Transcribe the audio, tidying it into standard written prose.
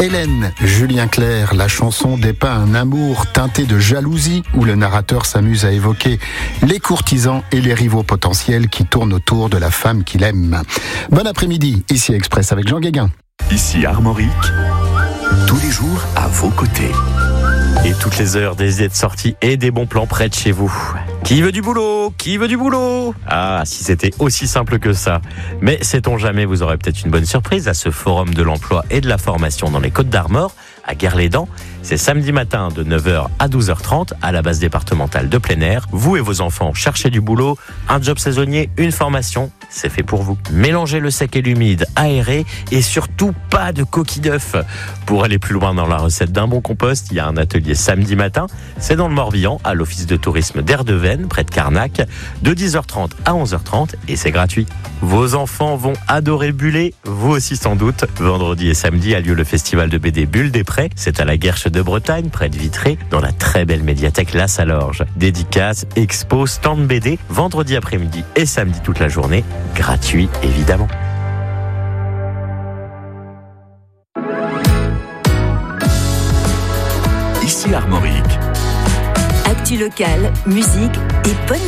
Hélène, Julien Clerc, la chanson dépeint un amour teinté de jalousie où le narrateur s'amuse à évoquer les courtisans et les rivaux potentiels qui tournent autour de la femme qu'il aime. Bon après-midi, ici Express avec Jean Guéguin. Ici Armorique, tous les jours à vos côtés. Et toutes les heures, des idées de sortie et des bons plans près de chez vous. Qui veut du boulot ? Qui veut du boulot ? Ah, si c'était aussi simple que ça. Mais sait-on jamais, vous aurez peut-être une bonne surprise à ce forum de l'emploi et de la formation dans les Côtes-d'Armor, à Guerlédan. C'est samedi matin de 9h à 12h30 à la base départementale de plein air. Vous et vos enfants cherchez du boulot, un job saisonnier, une formation, c'est fait pour vous. Mélangez le sec et l'humide, aéré et surtout pas de coquilles d'œufs. Pour aller plus loin dans la recette d'un bon compost, il y a un atelier samedi matin. C'est dans le Morbihan, à l'office de tourisme d'Erdevenne, près de Carnac, de 10h30 à 11h30 et c'est gratuit. Vos enfants vont adorer Buller, vous aussi sans doute. Vendredi et samedi a lieu le festival de BD Bulle des Prés. C'est à la Guerche de Bretagne, près de Vitré, dans la très belle médiathèque La Salorge. Dédicaces, expos, stand BD, vendredi après-midi et samedi toute la journée. Gratuit, évidemment. Ici Armorique. Actu locale, musique et bonne